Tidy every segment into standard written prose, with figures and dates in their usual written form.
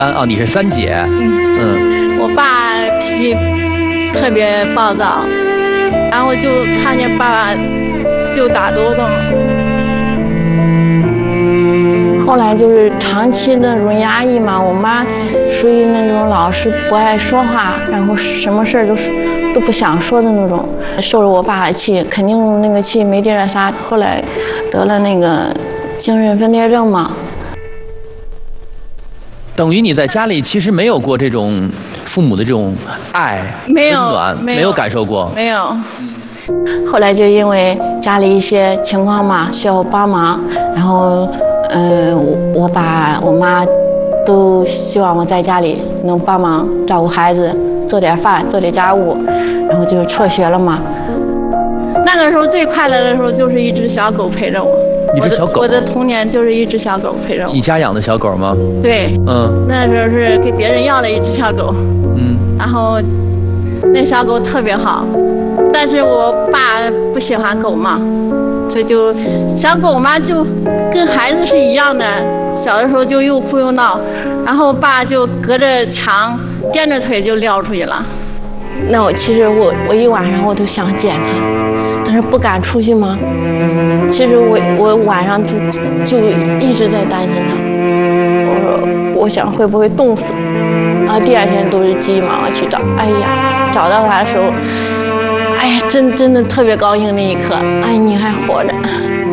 啊，你是三姐。 我爸脾气特别暴躁，然后就看见爸爸就打肚子。后来就是长期那种压抑嘛，我妈属于那种老是不爱说话，然后什么事儿都不想说的那种，受了我爸的气，肯定那个气没地儿撒。后来得了那个精神分裂症嘛。 等于你在家里其实没有过这种父母的这种爱、 没有温暖，没有感受过。 没有。后来就因为家里一些情况嘛，需要我帮忙，然后我爸我妈都希望我在家里能帮忙照顾孩子，做点饭，做点家务，然后就辍学了嘛。那个时候最快乐的时候就是一只小狗陪着我。 一只小狗， 我的童年就是一只小狗陪着我。 你家养的小狗吗？ 对，那时候是给别人要了一只小狗，然后那小狗特别好，但是我爸不喜欢狗嘛，所以就小狗嘛就跟孩子是一样的，小的时候就又哭又闹，然后爸就隔着墙颠着腿就撂出去了。那其实我一晚上我都想捡它，但是不敢出去嘛。其实我晚上就一直在担心它，我想会不会冻死，然后第二天都是急忙的去找。哎呀，找到它的时候，哎呀，真的特别高兴那一刻，哎，你还活着。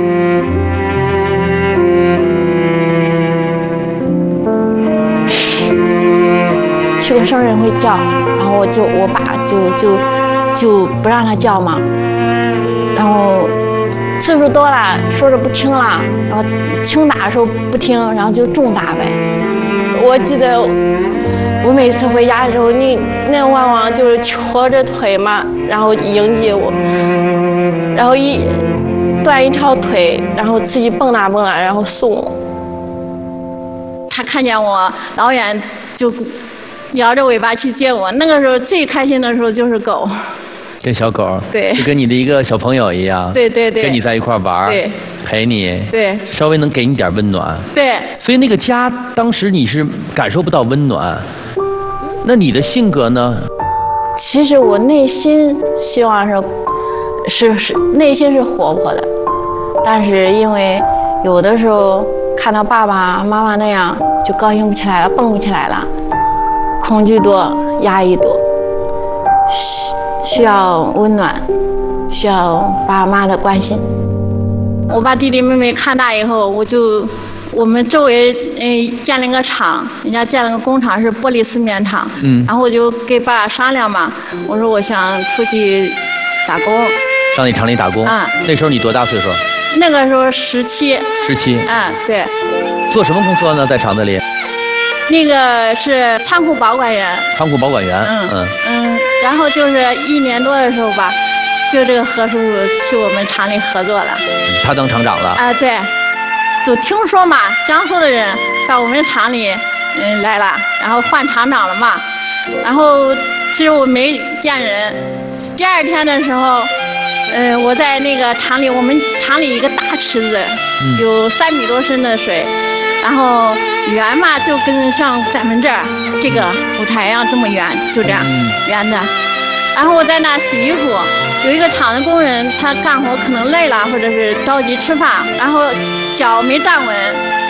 去个生日会叫，然后我爸就不让他叫嘛，然后次数多了，说着不听了，然后轻打的时候不听，然后就重打呗。我记得我每次回家的时候，那旺旺就是瘸着腿嘛，然后迎接我，然后断一条腿，然后自己蹦跶蹦跶，然后送我。他看见我老远就摇着尾巴去接我，那个时候最开心的时候就是狗， 跟小狗， 对， 就跟你的一个小朋友一样， 对对对， 跟你在一块玩， 对， 陪你， 对， 稍微能给你点温暖， 对， 所以那个家当时你是感受不到温暖，那你的性格呢？ 其实我内心希望是内心是活泼的，但是因为有的时候看到爸爸妈妈那样就高兴不起来了，蹦不起来了，恐惧多，压抑多，需要温暖，需要爸妈的关心。我把弟弟妹妹看大以后，我们周围建了一个厂，人家建了个工厂是玻璃丝面厂，然后我就跟爸爸商量嘛，我说我想出去打工， 上那厂里打工。那时候你多大岁数？ 那个时候17。 17。 对。 做什么工作呢？在厂子里？ 那个是仓库保管员。仓库保管员。 然后就是1年多的时候吧，就这个何叔叔去我们厂里合作了。 他当厂长了？ 对。就听说嘛，江苏的人到我们厂里来了，然后换厂长了嘛。然后其实我没见人。第2天的时候，我在那个厂里，我们厂里一个大池子，有3米多深的水，然后圆嘛就跟像咱们这儿这个舞台一样这么圆，就这样圆的。然后我在那洗衣服，有一个厂的工人，他干活可能累了，或者是着急吃饭，然后脚没站稳，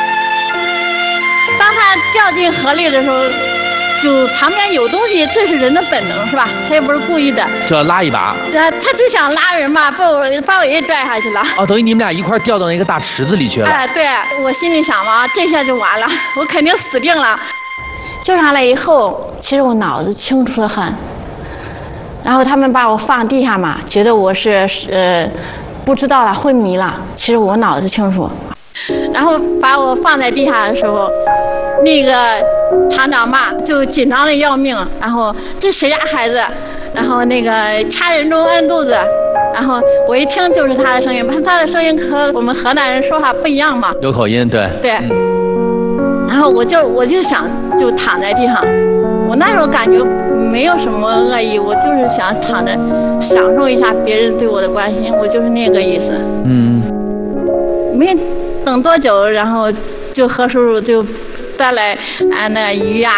当他掉进河里的时候，就旁边有东西，这是人的本能是吧？他也不是故意的， 就要拉一把。 他就想拉人嘛，把我也拽下去了。 等于你们俩一块掉到那个大池子里去了。 对，我心里想嘛，这下就完了，我肯定死定了。救上来以后，其实我脑子清楚得很。然后他们把我放地下嘛，觉得我是不知道了，昏迷了。其实我脑子清楚。然后把我放在地下的时候，那个厂长嘛就紧张的要命，然后这谁家孩子，然后那个掐人中摁肚子，然后我一听就是他的声音，他的声音和我们河南人说话不一样嘛， 有口音，对。 然后我就想就躺在地上，我那时候感觉没有什么恶意，我就是想躺着享受一下别人对我的关心，我就是那个意思。没等多久，然后就何叔叔就带来那鱼啊。